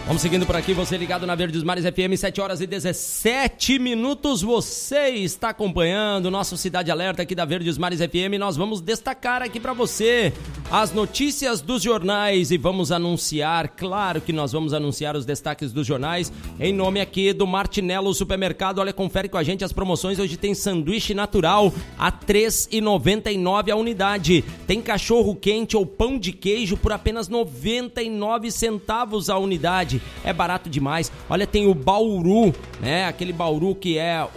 Vamos seguindo por aqui, você ligado na Verdes Mares FM, 7 horas e 17 minutos. Você está acompanhando o nosso Cidade Alerta aqui da Verdes Mares FM. Nós vamos destacar aqui para você as notícias dos jornais e vamos anunciar, claro que nós vamos anunciar os destaques dos jornais em nome aqui do Martinello Supermercado. Olha, confere com a gente as promoções. Hoje tem sanduíche natural a R$ 3,99 a unidade. Tem cachorro quente ou pão de queijo por apenas 99 centavos a unidade. É barato demais. Olha, tem o bauru, né? Aquele bauru que é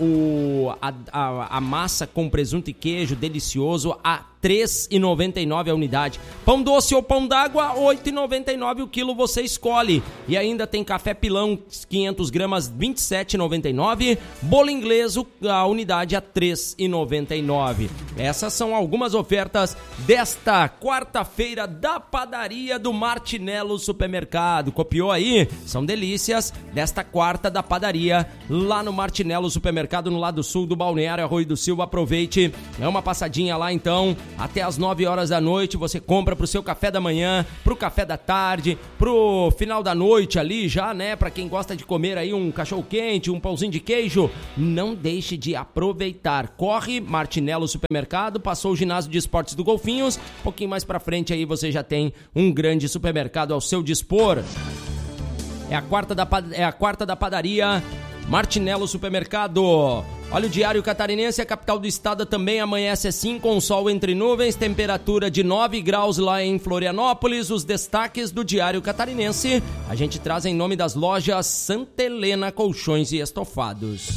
a massa com presunto e queijo delicioso a R$ 3,99 a unidade. Pão doce ou pão d'água, R$ 8,99 o quilo, você escolhe. E ainda tem café pilão, 500 gramas, R$ 27,99. Bolo inglês, a unidade a R$ 3,99. Essas são algumas ofertas desta quarta-feira da padaria do Martinello Supermercado. Copiou aí? São delícias desta quarta da padaria lá no Martinello Supermercado, no lado sul do Balneário Arroio do Silva. Aproveite, é uma passadinha lá então. Até às 9 horas da noite você compra pro seu café da manhã, pro café da tarde, pro final da noite ali já, né? Pra quem gosta de comer aí um cachorro quente, um pãozinho de queijo, não deixe de aproveitar. Corre, Martinello Supermercado, passou o ginásio de esportes do Golfinhos, um pouquinho mais pra frente aí você já tem um grande supermercado ao seu dispor. É a quarta da padaria, Martinello Supermercado. Olha, o Diário Catarinense, a capital do estado, também amanhece assim, com sol entre nuvens, temperatura de 9 graus lá em Florianópolis. Os destaques do Diário Catarinense a gente traz em nome das lojas Santa Helena Colchões e Estofados.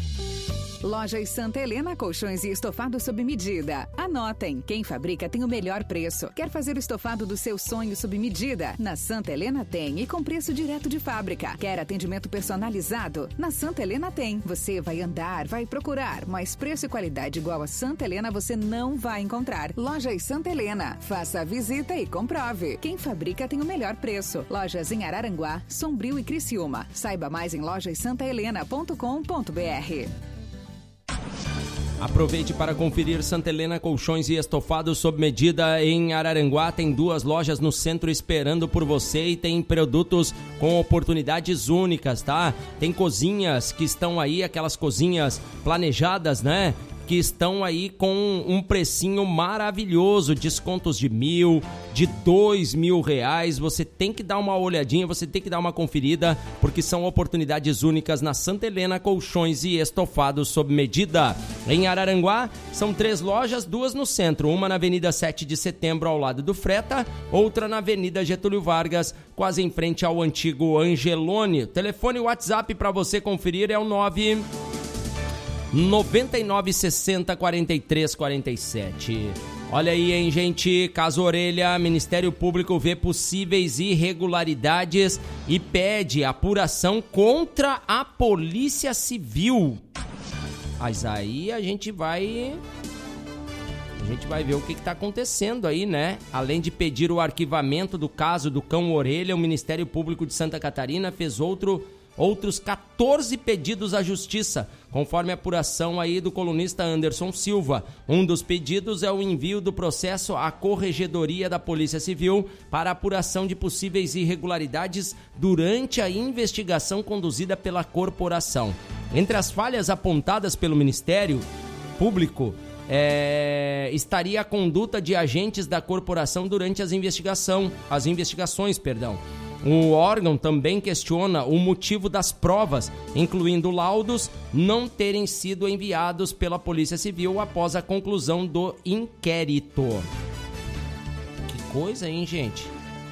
Lojas Santa Helena Colchões e Estofados sob medida. Anotem, quem fabrica tem o melhor preço. Quer fazer o estofado do seu sonho sob medida? Na Santa Helena tem e com preço direto de fábrica. Quer atendimento personalizado? Na Santa Helena tem. Você vai andar, vai procurar, mas preço e qualidade igual a Santa Helena você não vai encontrar. Lojas Santa Helena. Faça a visita e comprove. Quem fabrica tem o melhor preço. Lojas em Araranguá, Sombrio e Criciúma. Saiba mais em lojassantahelena.com.br. Aproveite para conferir Santa Helena Colchões e Estofados sob medida em Araranguá. Tem 2 lojas no centro esperando por você e tem produtos com oportunidades únicas, tá? Tem cozinhas que estão aí, aquelas cozinhas planejadas, né? Que estão aí com um precinho maravilhoso, descontos de R$1.000, de R$2.000. Você tem que dar uma olhadinha, você tem que dar uma conferida, porque são oportunidades únicas na Santa Helena Colchões e Estofados sob medida. Em Araranguá, são 3 lojas, 2 no centro, uma na Avenida 7 de Setembro, ao lado do Freta, outra na Avenida Getúlio Vargas, quase em frente ao antigo Angelone. O telefone e o WhatsApp para você conferir é o 99 60 43 47. Olha aí, hein, gente? Caso Orelha, Ministério Público vê possíveis irregularidades e pede apuração contra a Polícia Civil. Mas aí a gente vai ver o que está acontecendo aí, né? Além de pedir o arquivamento do caso do Cão Orelha, o Ministério Público de Santa Catarina fez outros 14 pedidos à Justiça, conforme a apuração aí do colunista Anderson Silva. Um dos pedidos é o envio do processo à Corregedoria da Polícia Civil para apuração de possíveis irregularidades durante a investigação conduzida pela corporação. Entre as falhas apontadas pelo Ministério Público, estaria a conduta de agentes da corporação durante as investigações. O órgão também questiona o motivo das provas, incluindo laudos, não terem sido enviados pela Polícia Civil após a conclusão do inquérito. Que coisa, hein, gente?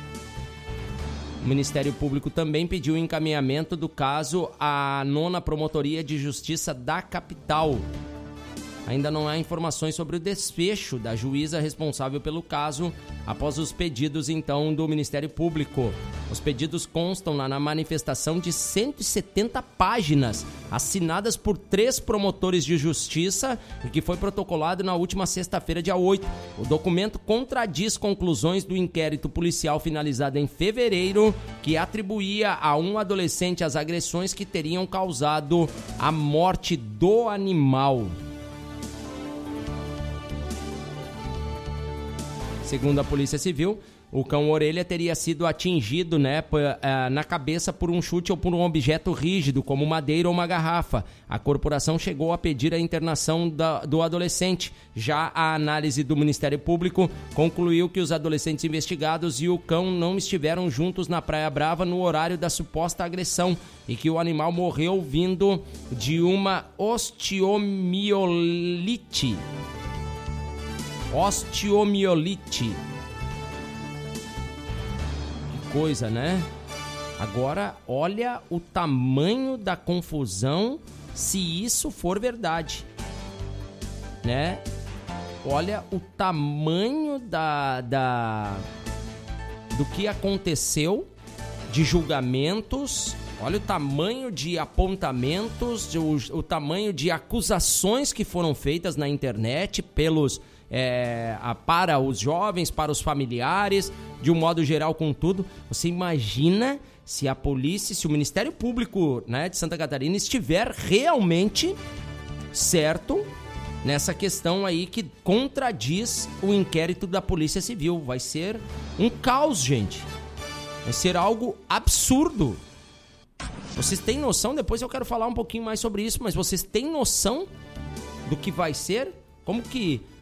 O Ministério Público também pediu o encaminhamento do caso à 9ª Promotoria de Justiça da capital. Ainda não há informações sobre o desfecho da juíza responsável pelo caso após os pedidos, então, do Ministério Público. Os pedidos constam na manifestação de 170 páginas, assinadas por 3 promotores de justiça e que foi protocolado na última sexta-feira, dia 8. O documento contradiz conclusões do inquérito policial finalizado em fevereiro, que atribuía a um adolescente as agressões que teriam causado a morte do animal. Segundo a Polícia Civil, o cão orelha teria sido atingido, né, na cabeça por um chute ou por um objeto rígido, como madeira ou uma garrafa. A corporação chegou a pedir a internação do adolescente. Já a análise do Ministério Público concluiu que os adolescentes investigados e o cão não estiveram juntos na Praia Brava no horário da suposta agressão e que o animal morreu vindo de uma osteomielite. Coisa, né? Agora, olha o tamanho da confusão se isso for verdade, né? Olha o tamanho do que aconteceu, de julgamentos, olha o tamanho de apontamentos, o tamanho de acusações que foram feitas na internet para os jovens, para os familiares, de um modo geral, com tudo. Você imagina se a polícia, se o Ministério Público, né, de Santa Catarina estiver realmente certo nessa questão aí que contradiz o inquérito da Polícia Civil. Vai ser um caos, gente. Vai ser algo absurdo. Vocês têm noção? Depois eu quero falar um pouquinho mais sobre isso, mas vocês têm noção do que vai ser? Como que